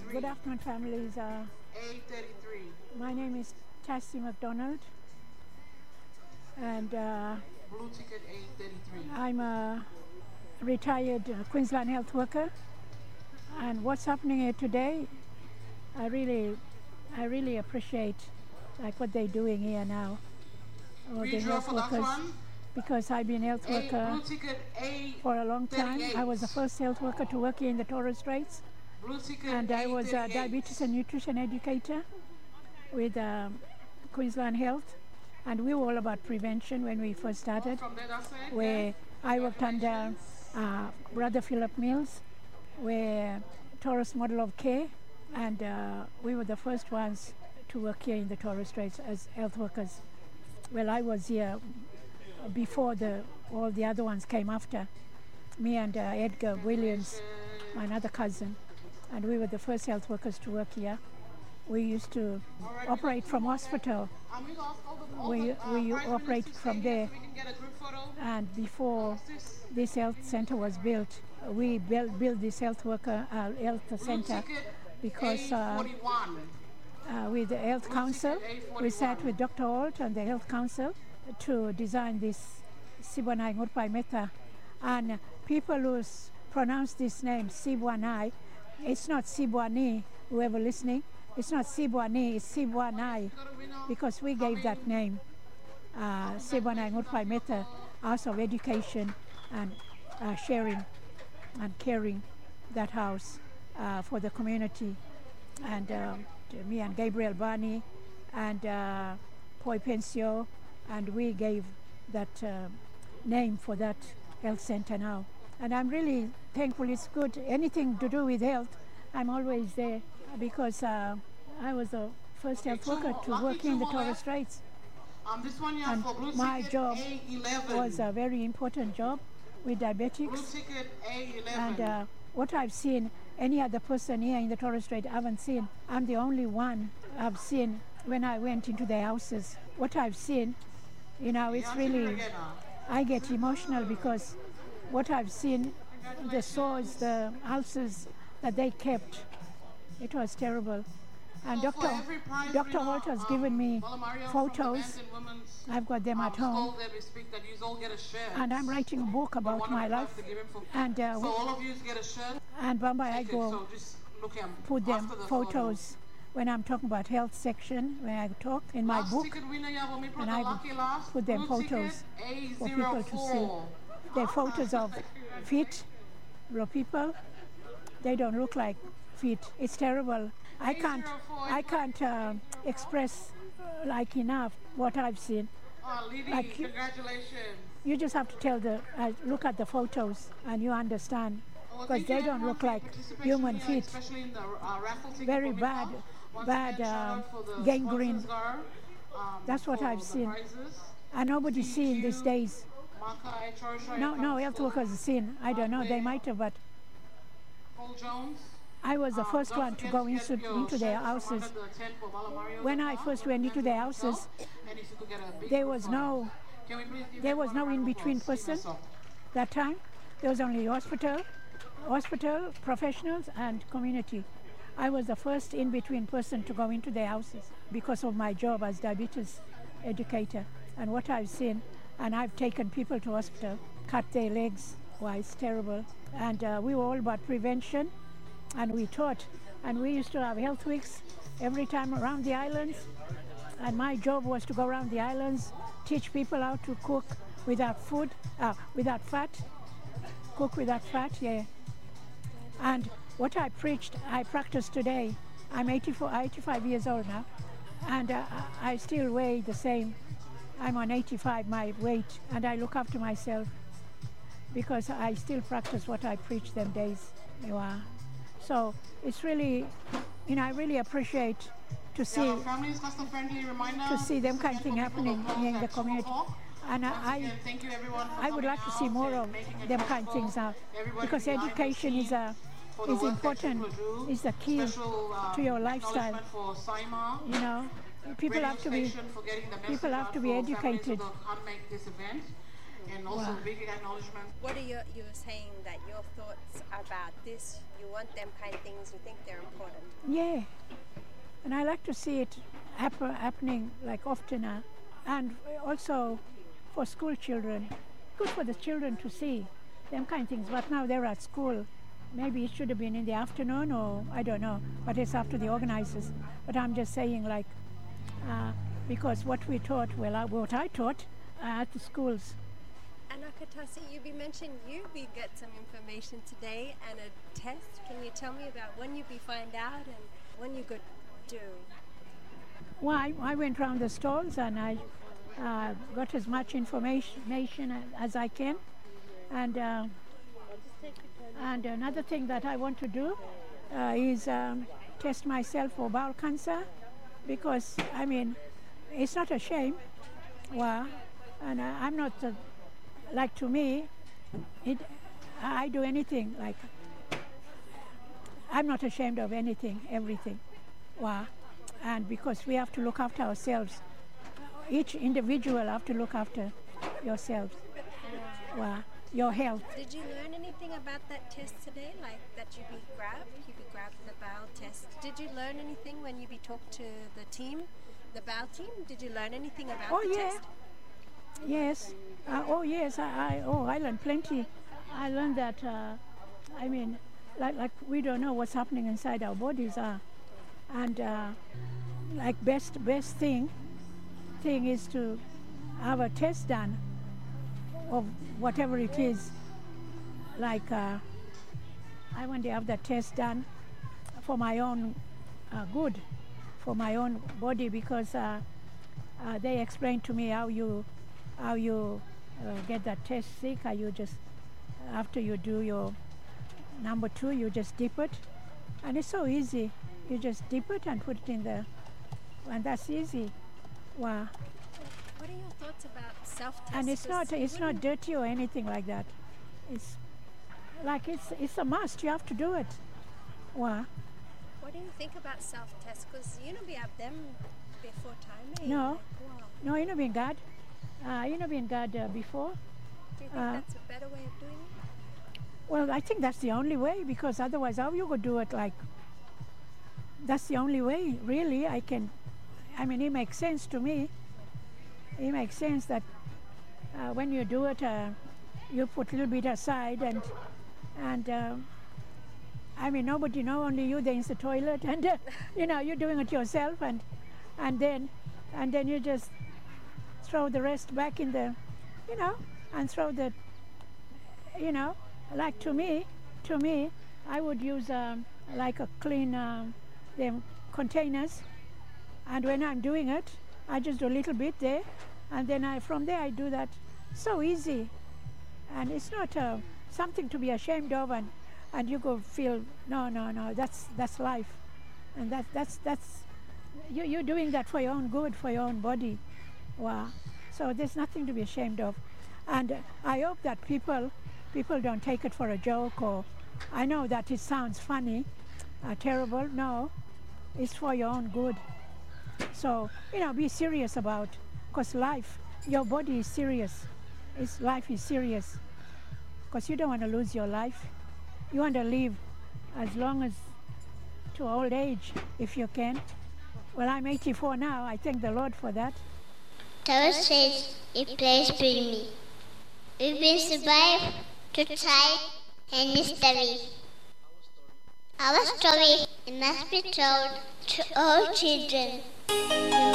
Good afternoon, families. A33. My name is Tassie McDonald, and Blue ticket A33. I'm a retired Queensland health worker. And what's happening here today, I really appreciate what they're doing here now. All the Redraw health for that workers, one. because I've been health worker Blue ticket A38. for a long time. I was the first health worker to work here in the Torres Straits. Blue ticket And I was a A38. diabetes and nutrition educator with Queensland Health. And we were all about prevention when we first started, From there, that's it. where I worked under Brother Philip Mills, where Torres Model of Care, and we were the first ones to work here in the Torres Straits as health workers. Well, I was here before all the other ones came after, me and Edgar Williams, my other cousin, and we were the first health workers to work here. We used to operate from hospital. We operated from there. And before this health center was built, we built this health health center because with the Health Council, we sat with Dr. Holt and the Health Council to design this Sibwanai Ngurpai Meta. And people who pronounce this name, Sibwanai, it's not Sibwani, whoever listening, it's not Sibwani, it's Sibwanai, because we gave that name, Sibwanai Ngurpai Meta, House of Education and sharing and caring that house for the community. And me and Gabriel Barney and Poi Pensio, and we gave that name for that health center now. And I'm really thankful. It's good. Anything to do with health, I'm always there, because I was the first health worker to work in the Torres Straits. This one And for blue my ticket job A11. was a very important job with diabetics. Blue ticket A11. And what I've seen, any other person here in the Torres Strait I haven't seen. I'm the only one I've seen when I went into their houses. What I've seen, it's really, I get emotional, because what I've seen, the sores, the ulcers that they kept, it was terrible. And Dr. Holt has given me photos. I've got them at home. And I'm writing a book about my life. And so all of you get a shirt. And Bamba, I So go just look at put them after the photos when I'm talking about health section, when I talk in my Last book, ticket winner, yeah, when we put and the I lucky last, put them blue photos ticket for people to see. A04. They're photos of fit, raw people. They don't look like fit. It's terrible. I can't express enough what I've seen. Oh, Lily, Like congratulations. You just have to look at the photos and you understand, because they don't look like human feet. Especially in the raffle ticket Very for bad, Midtown. Once bad again, shout out for the gangrene. sponsors, That's what for I've the seen. prizes. And nobody's seen these days. Maka, Chorsha, No health workers have seen. I don't know, they might have, but Paul Jones. I was the first Don't one to forget go get your into their shirt from houses. under the tent for Valamario When I now. first went into their houses, And if you could get a big there group was photo. no Can we please give there was everyone no a round of in-between applause? person. Give us That time, there was only hospital, professionals, and community. I was the first in-between person to go into their houses because of my job as diabetes educator. And what I've seen, and I've taken people to hospital, cut their legs. Why, it's terrible. And we were all about prevention, and we taught. And we used to have health weeks every time around the islands. And my job was to go around the islands, teach people how to cook without fat, cook without fat, yeah. And what I preached, I practice today. I'm 85 years old now, and I still weigh the same. I'm on 85, my weight, and I look after myself because I still practice what I preach them days. So it's really, I really appreciate to see them kind of thing happening in the community. And I would like to see more of them kind of things now, because education is important, is the key to your lifestyle. People have to be educated. and also Wow. big acknowledgement. What are you were saying that your thoughts about this, you want them kind of things, you think they're important. Yeah, and I like to see it happening like oftener, and also for school children. Good for the children to see them kind of things. But now they're at school. Maybe it should have been in the afternoon, or I don't know. But it's up to the organizers. But I'm just saying, like, because what we taught, what I taught at the schools. And Akatasi, you mentioned you get some information today and a test. Can you tell me about when you find out and when you could do? Well, I went around the stalls and I got as much information as I can. And another thing that I want to do is test myself for bowel cancer, because, I mean, it's not a shame. Well, and I'm not, like, to me, I do anything, like, I'm not ashamed of anything, everything. Wow. And because we have to look after ourselves. Each individual have to look after yourselves. Wow. Your health. Did you learn anything about that test today? Like that you be grabbed the bowel test. Did you learn anything when you talked to the team, the bowel team? Did you learn anything about the test? Yes. Yes. I learned plenty. I learned that, I mean, like we don't know what's happening inside our bodies. And like best thing is to have a test done of whatever it is. Like I want to have that test done for my own good, for my own body, because they explained to me how you get that test sick. You just, after you do your number 2, you just dip it, and it's so easy. You just dip it and put it in there, and that's easy. Wow. What are your thoughts about self-test? And it's not dirty or anything like that. It's like it's a must. You have to do it. Wow. What do you think about self-test? Because we have them before time. Eh? No. Like, wow. No, been God. Been God before. Do you think that's a better way of doing it? Well, I think that's the only way, because otherwise, how you could do it? Like, that's the only way, really. I mean, it makes sense to me. It makes sense that when you do it, you put a little bit aside, and I mean, nobody know, only you there in the toilet, and you're doing it yourself, and then you just throw the rest back in the, and throw the, like to me, I would use like a clean them containers, and when I'm doing it, I just do a little bit there, and then from there I do that. So easy, and it's not something to be ashamed of, and you go feel no, that's life, and that's you're doing that for your own good, for your own body. Wow. So there's nothing to be ashamed of, and I hope that people don't take it for a joke, or I know that it sounds funny, terrible. No, it's for your own good. So, be serious about, because life, your body is serious. Life is serious, because you don't want to lose your life. You want to live as long as to old age, if you can. Well, I'm 84 now. I thank the Lord for that. Torres says, "A place bring me." We've been survived to time and mystery. Our story must be told to all children.